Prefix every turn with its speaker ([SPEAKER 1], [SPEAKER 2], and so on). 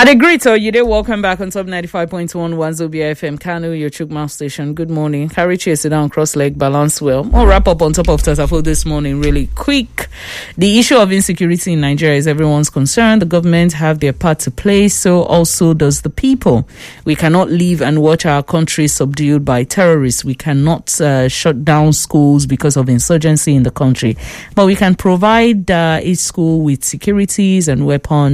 [SPEAKER 1] Had a great you did. Welcome back on top 95.1 Wazobia FM Kano, your Chukma station. Good morning. Carry chair, sit down, cross leg, balance well. We'll wrap up on top of Tatafo this morning really quick. The issue of insecurity in Nigeria is everyone's concern. The government have their part to play, so also does the people. We cannot live and watch our country subdued by terrorists. We cannot shut down schools because of insurgency in the country. But we can provide each school with securities and weapons